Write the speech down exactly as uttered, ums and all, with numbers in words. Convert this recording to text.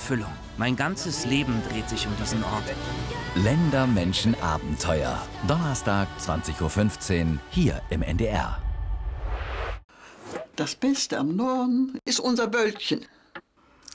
Erfüllung. Mein ganzes Leben dreht sich um diesen Ort. Länder, Menschen, Abenteuer. Donnerstag, zwanzig Uhr fünfzehn, hier im N D R. Das Beste am Norden ist unser Wöldchen.